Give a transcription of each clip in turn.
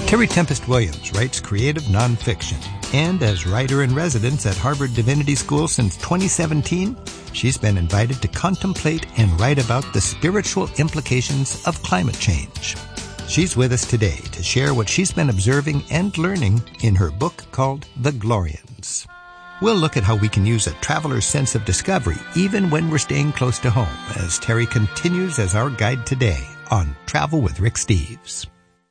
Terry Tempest Williams writes creative nonfiction, and as writer-in-residence at Harvard Divinity School since 2017, she's been invited to contemplate and write about the spiritual implications of climate change. She's with us today to share what she's been observing and learning in her book called The Glorians. We'll look at how we can use a traveler's sense of discovery even when we're staying close to home, as Terry continues as our guide today on Travel with Rick Steves.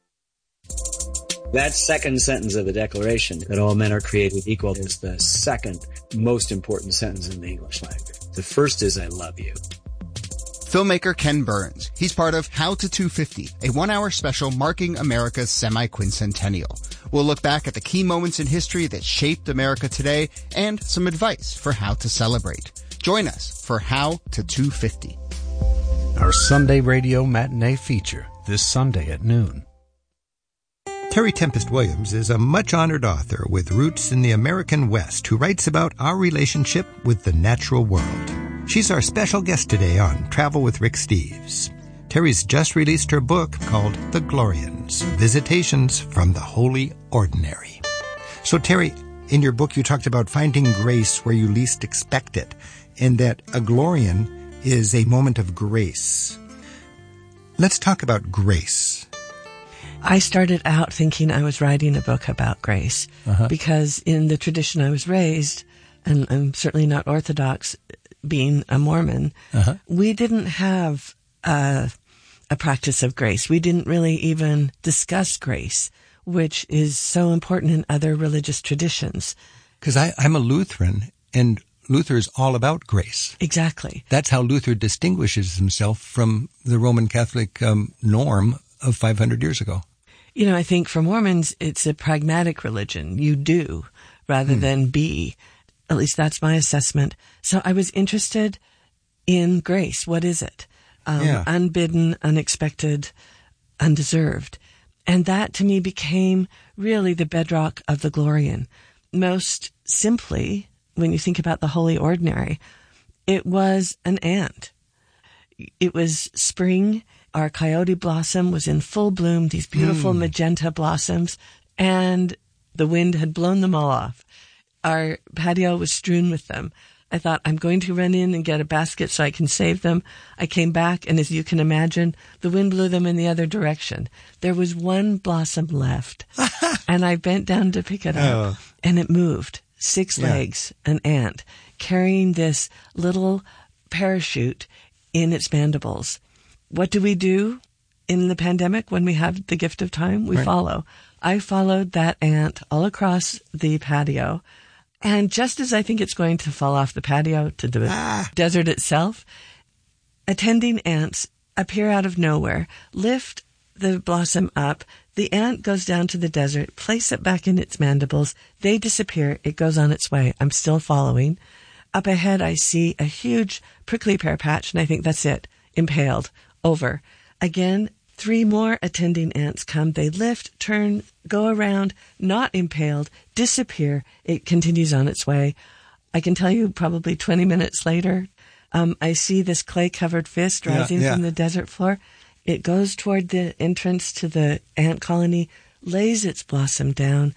That second sentence of the Declaration, that all men are created equal, is the second most important sentence in the English language. The first is, I love you. Filmmaker Ken Burns. He's part of How to 250, a one-hour special marking America's semi-quincentennial. We'll look back at the key moments in history that shaped America today and some advice for how to celebrate. Join us for How to 250. Our Sunday radio matinee feature this Sunday at noon. Terry Tempest Williams is a much-honored author with roots in the American West who writes about our relationship with the natural world. She's our special guest today on Travel with Rick Steves. Terry's just released her book called The Glorians, Visitations from the Holy Ordinary. So Terry, in your book you talked about finding grace where you least expect it, and that a Glorian is a moment of grace. Let's talk about grace. I started out thinking I was writing a book about grace because in the tradition I was raised, and I'm certainly not Orthodox, being a Mormon, we didn't have a practice of grace. We didn't really even discuss grace, which is so important in other religious traditions. Because I'm a Lutheran, and Luther is all about grace. Exactly. That's how Luther distinguishes himself from the Roman Catholic norm of 500 years ago. You know, I think for Mormons, it's a pragmatic religion. You do rather than be. At least that's my assessment. So I was interested in grace. What is it? Unbidden, unexpected, undeserved. And that to me became really the bedrock of the Glorian. Most simply, when you think about the Holy Ordinary, it was an ant. It was spring. Our coyote blossom was in full bloom, these beautiful magenta blossoms, and the wind had blown them all off. Our patio was strewn with them. I thought, I'm going to run in and get a basket so I can save them. I came back, and as you can imagine, the wind blew them in the other direction. There was one blossom left, and I bent down to pick it up, and it moved. 6 legs, an ant, carrying this little parachute in its mandibles. What do we do in the pandemic when we have the gift of time? We follow. I followed that ant all across the patio. And just as I think it's going to fall off the patio to the desert itself, attending ants appear out of nowhere, lift the blossom up. The ant goes down to the desert, place it back in its mandibles. They disappear. It goes on its way. I'm still following. Up ahead, I see a huge prickly pear patch, and I think that's it. Impaled. Over. Again, 3 more attending ants come. They lift, turn, go around, not impaled, disappear. It continues on its way. I can tell you probably 20 minutes later, I see this clay-covered fist rising from the desert floor. It goes toward the entrance to the ant colony, lays its blossom down.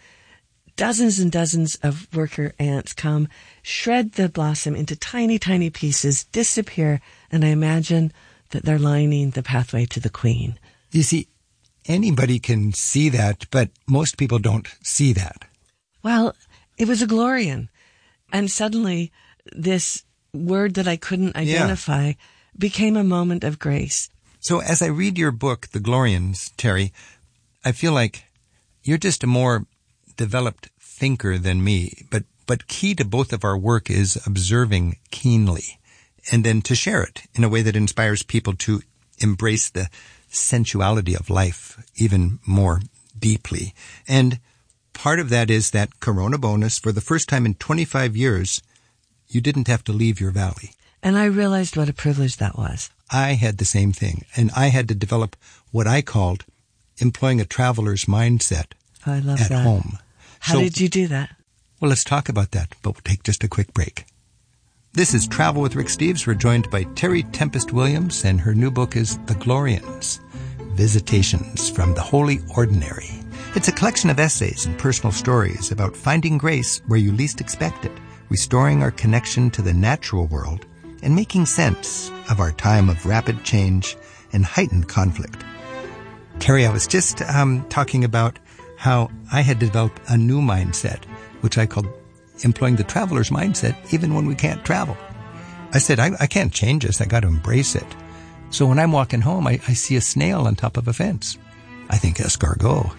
Dozens and dozens of worker ants come, shred the blossom into tiny, tiny pieces, disappear, and I imagine that they're lining the pathway to the queen. You see, anybody can see that, but most people don't see that. Well, it was a Glorian. And suddenly, this word that I couldn't identify became a moment of grace. So as I read your book, The Glorians, Terry, I feel like you're just a more developed thinker than me. But key to both of our work is observing keenly, and then to share it in a way that inspires people to embrace the sensuality of life even more deeply. And part of that is that Corona bonus. For the first time in 25 years, you didn't have to leave your valley. And I realized what a privilege that was. I had the same thing, and I had to develop what I called employing a traveler's mindset at home. How did you do that? Well, let's talk about that, but we'll take just a quick break. This is Travel with Rick Steves. We're joined by Terry Tempest Williams, and her new book is The Glorians, Visitations from the Holy Ordinary. It's a collection of essays and personal stories about finding grace where you least expect it, restoring our connection to the natural world, and making sense of our time of rapid change and heightened conflict. Terry, I was just talking about how I had developed a new mindset, which I called employing the traveler's mindset even when we can't travel. I said, I can't change this. I got to embrace it. So when I'm walking home, I see a snail on top of a fence. I think escargot,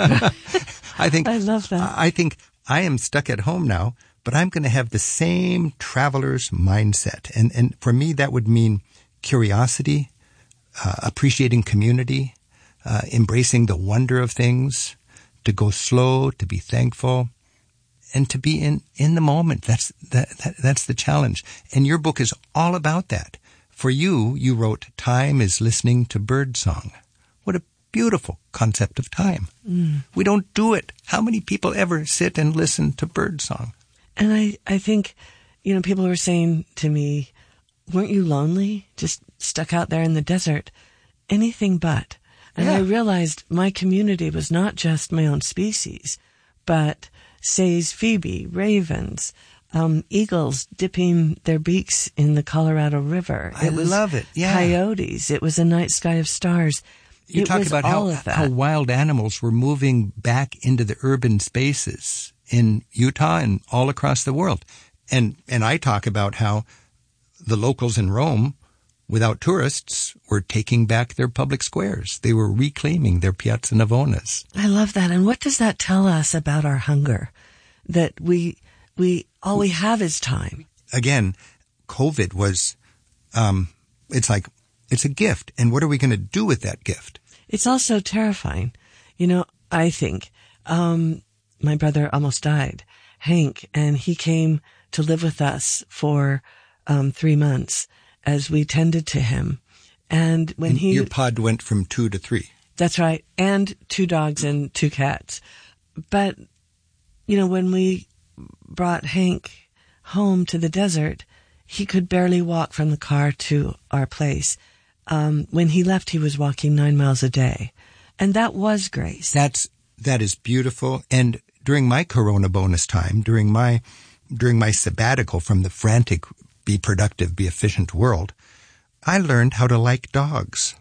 I love that. I think I am stuck at home now, but I'm going to have the same traveler's mindset. And for me, that would mean curiosity, appreciating community, embracing the wonder of things, to go slow, to be thankful, and to be in the moment. That's the challenge. And your book is all about that. For you wrote, "Time is listening to birdsong." What a beautiful concept of time. We don't do it. How many people ever sit and listen to birdsong? And I think, people were saying to me, weren't you lonely? Just stuck out there in the desert? Anything but. And I realized my community was not just my own species, but Say's phoebe, ravens, eagles dipping their beaks in the Colorado River. I love it. Yeah. Coyotes. It was a night sky of stars. You talk about how wild animals were moving back into the urban spaces in Utah and all across the world. And I talk about how the locals in Rome, without tourists, were taking back their public squares. They were reclaiming their Piazza Navonas. I love that. And what does that tell us about our hunger? That we all we have is time. Again, COVID was, it's a gift. And what are we going to do with that gift? It's also terrifying. I think, my brother almost died, Hank, and he came to live with us for 3 months as we tended to him. And when your pod went from 2 to 3. That's right. And 2 dogs and 2 cats. But, when we brought Hank home to the desert, he could barely walk from the car to our place. When he left, he was walking 9 miles a day. And that was grace. That is beautiful. And during my Corona bonus time, during my sabbatical from the frantic, be productive, be efficient world, I learned how to like dogs.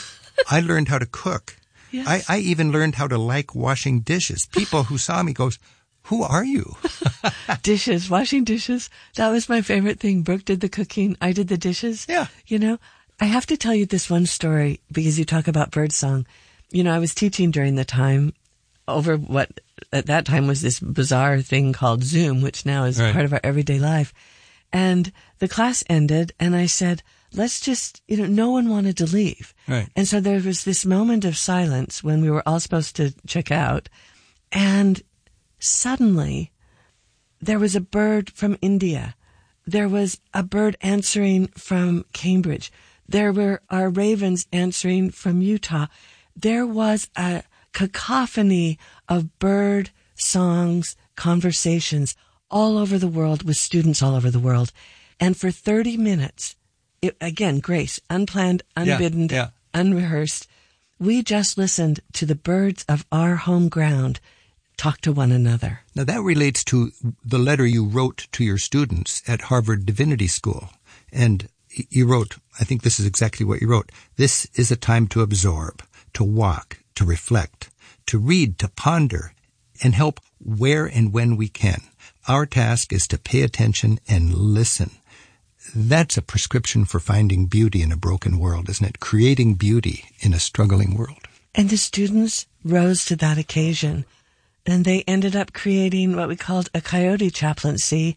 I learned how to cook. Yes. I even learned how to like washing dishes. People who saw me goes, "Who are you?" Dishes, washing dishes. That was my favorite thing. Brooke did the cooking. I did the dishes. Yeah. I have to tell you this one story because you talk about birdsong. I was teaching during the time over what at that time was this bizarre thing called Zoom, which now is part of our everyday life. And the class ended and I said, let's just, no one wanted to leave. Right. And so there was this moment of silence when we were all supposed to check out. And suddenly there was a bird from India. There was a bird answering from Cambridge. There were our ravens answering from Utah. There was a cacophony of bird songs, conversations all over the world with students all over the world. And for 30 minutes, again, grace, unplanned, unbidden, unrehearsed, we just listened to the birds of our home ground talk to one another. Now that relates to the letter you wrote to your students at Harvard Divinity School. And you wrote, I think this is exactly what you wrote, "This is a time to absorb, to walk, to reflect, to read, to ponder, and help where and when we can. Our task is to pay attention and listen." That's a prescription for finding beauty in a broken world, isn't it? Creating beauty in a struggling world. And the students rose to that occasion. And they ended up creating what we called a coyote chaplaincy,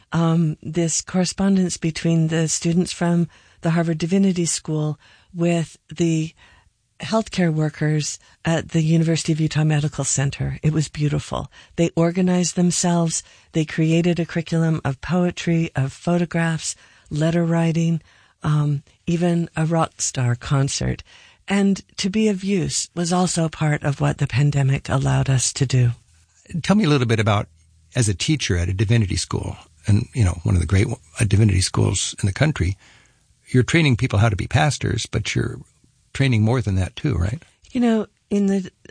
this correspondence between the students from the Harvard Divinity School with the healthcare workers at the University of Utah Medical Center. It was beautiful. They organized themselves. They created a curriculum of poetry, of photographs, letter writing, even a rock star concert. And to be of use was also part of what the pandemic allowed us to do. Tell me a little bit about, as a teacher at a divinity school, and, one of the great divinity schools in the country, you're training people how to be pastors, but you're training more than that too, right? In the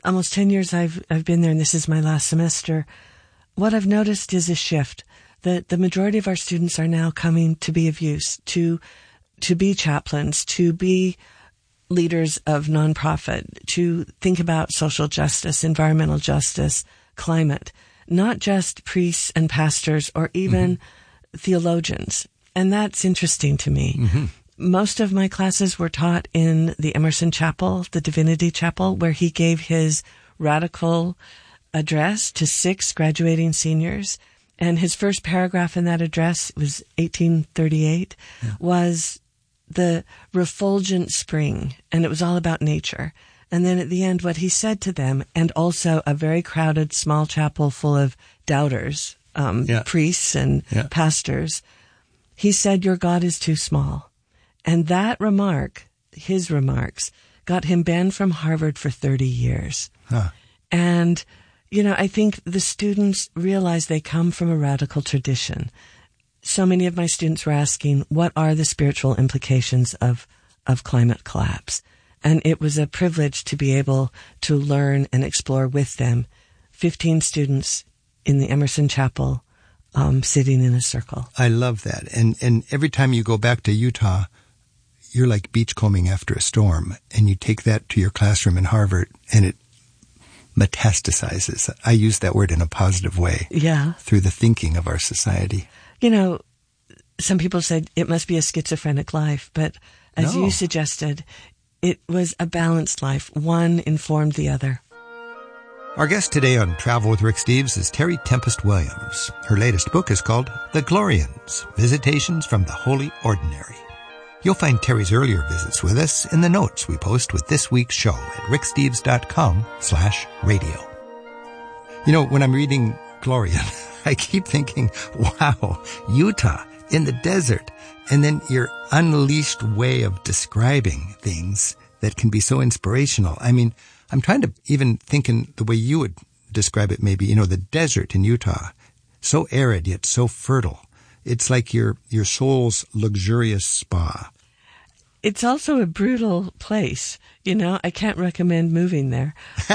almost 10 years I've been there, and this is my last semester, what I've noticed is a shift. That the majority of our students are now coming to be of use, to be chaplains, to be leaders of nonprofit, to think about social justice, environmental justice, climate, not just priests and pastors or even theologians. And that's interesting to me. Mm-hmm. Most of my classes were taught in the Emerson Chapel, the Divinity Chapel, where he gave his radical address to 6 graduating seniors. And his first paragraph in that address, it was 1838, was the refulgent spring, and it was all about nature. And then at the end, what he said to them, and also a very crowded small chapel full of doubters, priests and pastors, he said, "Your God is too small." And that remark, his remarks, got him banned from Harvard for 30 years. Huh. And, you know, I think the students realize they come from a radical tradition. So many of my students were asking, what are the spiritual implications of climate collapse? And it was a privilege to be able to learn and explore with them. 15 students in the Emerson Chapel sitting in a circle. I love that. And every time you go back to Utah, you're like beachcombing after a storm, and you take that to your classroom in Harvard, and it metastasizes. I use that word in a positive way. Yeah. Through the thinking of our society. You know, some people said it must be a schizophrenic life, but as you suggested, it was a balanced life. One informed the other. Our guest today on Travel with Rick Steves is Terry Tempest Williams. Her latest book is called The Glorians, Visitations from the Holy Ordinary. You'll find Terry's earlier visits with us in the notes we post with this week's show at ricksteves.com/radio. You know, when I'm reading Glorian, I keep thinking, wow, Utah in the desert, and then your unleashed way of describing things that can be so inspirational. I mean, I'm trying to even think in the way you would describe it maybe, you know, the desert in Utah, so arid yet so fertile. It's like your soul's luxurious spa. It's also a brutal place. You know, I can't recommend moving there.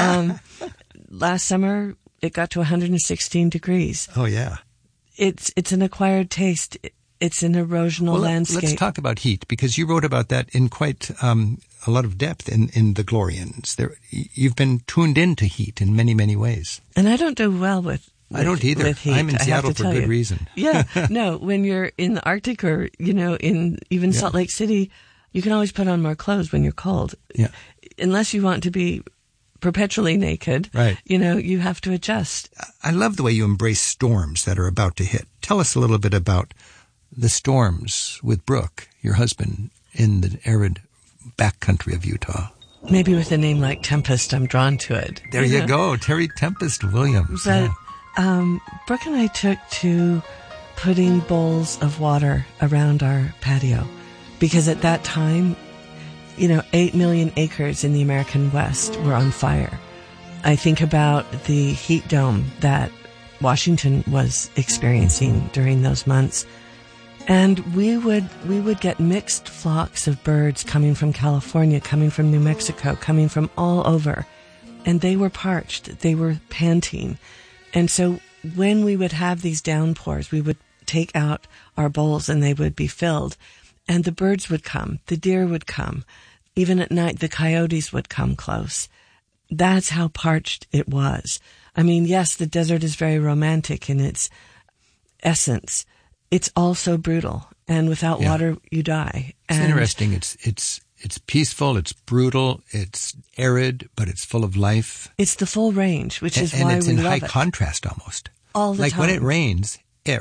Last summer, it got to 116 degrees. Oh, yeah. It's an acquired taste. It's an erosional landscape. Let's talk about heat, because you wrote about that in quite a lot of depth in The Glorians. You've been tuned into heat in many, many ways. And I don't do well with I don't either. With heat, I'm in Seattle for good reason. Yeah. No, when you're in the Arctic or, you know, in even Salt Lake City, you can always put on more clothes when you're cold. Yeah. Unless you want to be perpetually naked, right. You know, you have to adjust. I love the way you embrace storms that are about to hit. Tell us a little bit about the storms with Brooke, your husband, in the arid backcountry of Utah. Maybe with a name like Tempest, I'm drawn to it. There you go, Terry Tempest Williams. But Brooke and I took to putting bowls of water around our patio because at that time, you know, 8 million acres in the American West were on fire. I think about the heat dome that Washington was experiencing during those months. And we would get mixed flocks of birds coming from California, coming from New Mexico, coming from all over. And they were parched. They were panting. And so when we would have these downpours, we would take out our bowls and they would be filled. And the birds would come. The deer would come. Even at night, the coyotes would come close. That's how parched it was. I mean, yes, the desert is very romantic in its essence. It's also brutal. And without water, you die. It's interesting. It's peaceful, it's brutal, it's arid, but it's full of life. It's the full range, which is why we love it. And it's in high contrast almost. All the time. Like when it rains.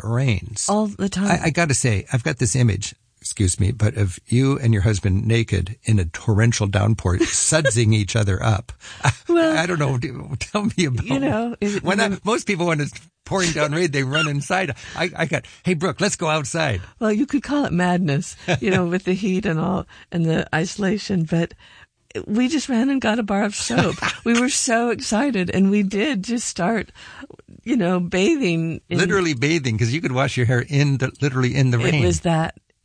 All the time. I got to say, I've got this image, excuse me, but of you and your husband naked in a torrential downpour, sudsing each other up. Well, I don't know. Tell me about it. You know. Most people, when it's pouring down rain, they run inside. I got, hey, Brooke, let's go outside. Well, you could call it madness, you know, with the heat and all, and the isolation, but we just ran and got a bar of soap. We were so excited, and we did just start, you know, bathing. Literally bathing, because you could wash your hair literally in the rain. It was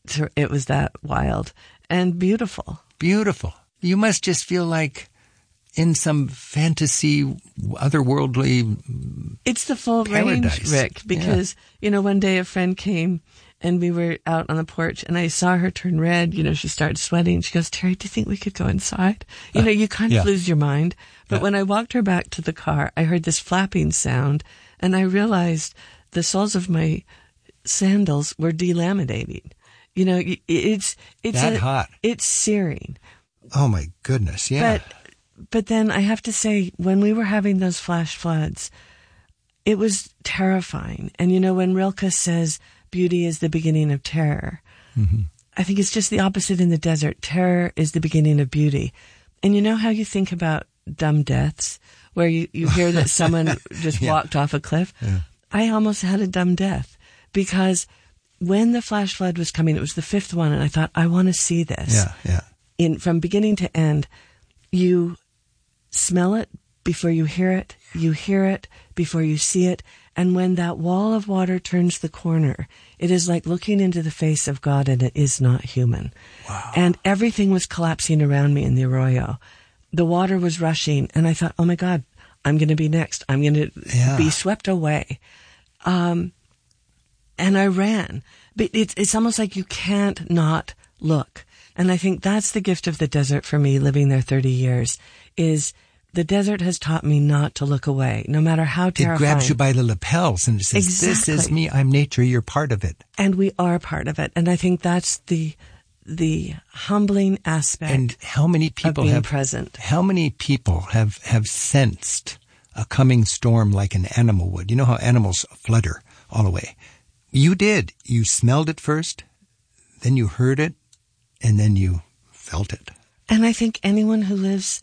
that wild and beautiful. Beautiful. You must just feel like in some fantasy, otherworldly It's the full paradise. range, Rick, because, one day a friend came and we were out on the porch and I saw her turn red. She started sweating. She goes, Terry, do you think we could go inside? You kind of lose your mind. But when I walked her back to the car, I heard this flapping sound and I realized the soles of my sandals were delaminating. It's that hot. It's searing. Oh my goodness, yeah. But then I have to say, when we were having those flash floods, it was terrifying. And when Rilke says beauty is the beginning of terror, I think it's just the opposite in the desert. Terror is the beginning of beauty. And you know how you think about dumb deaths, where you hear that someone just walked off a cliff? Yeah. I almost had a dumb death because when the flash flood was coming, it was the fifth one, and I thought, I want to see this. From beginning to end, you smell it before you hear it before you see it, and when that wall of water turns the corner, it is like looking into the face of God, and it is not human. Wow. And everything was collapsing around me in the arroyo. The water was rushing, and I thought, oh my God, I'm going to be next. I'm going to be swept away. And I ran. But it's almost like you can't not look. And I think that's the gift of the desert for me, living there 30 years, is the desert has taught me not to look away, no matter how terrifying. It grabs you by the lapels and it says, exactly. This is me, I'm nature, you're part of it. And we are part of it. And I think that's the humbling aspect. And how many people of being present? How many people have sensed a coming storm like an animal would? You know how animals flutter all away. You did. You smelled it first, then you heard it, and then you felt it. And I think anyone who lives,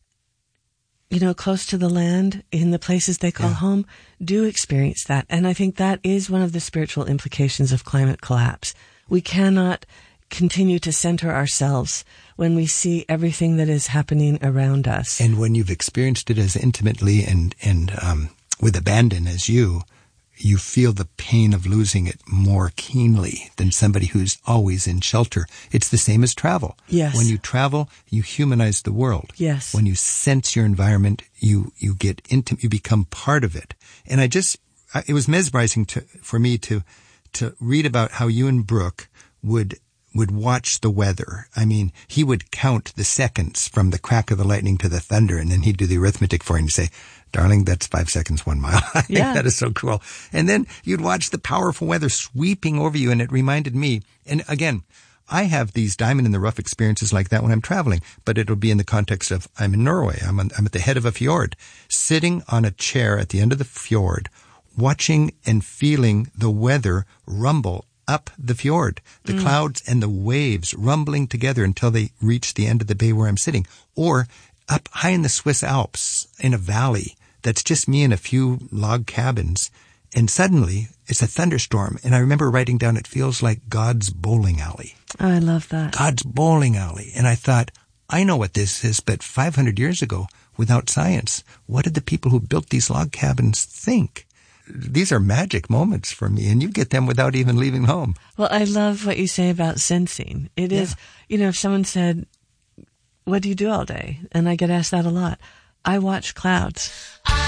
close to the land, in the places they call home, do experience that. And I think that is one of the spiritual implications of climate collapse. We cannot continue to center ourselves when we see everything that is happening around us. And when you've experienced it as intimately and with abandon as you feel the pain of losing it more keenly than somebody who's always in shelter. It's the same as travel. Yes. When you travel, you humanize the world. Yes. When you sense your environment, you get intimate, you become part of it. And it was mesmerizing for me to read about how you and Brooke would watch the weather. I mean, he would count the seconds from the crack of the lightning to the thunder, and then he'd do the arithmetic for you and say, darling, that's 5 seconds, 1 mile. I think that is so cool. And then you'd watch the powerful weather sweeping over you, and it reminded me, and again, I have these diamond in the rough experiences like that when I'm traveling, but it'll be in the context of I'm in Norway. I'm at the head of a fjord, sitting on a chair at the end of the fjord, watching and feeling the weather rumble up the fjord, the clouds and the waves rumbling together until they reach the end of the bay where I'm sitting, or up high in the Swiss Alps in a valley that's just me and a few log cabins. And suddenly it's a thunderstorm. And I remember writing down, it feels like God's bowling alley. Oh, I love that. God's bowling alley. And I thought, I know what this is, but 500 years ago, without science, what did the people who built these log cabins think? These are magic moments for me, and you get them without even leaving home. Well, I love what you say about sensing. It is, if someone said, what do you do all day? And I get asked that a lot. I watch clouds.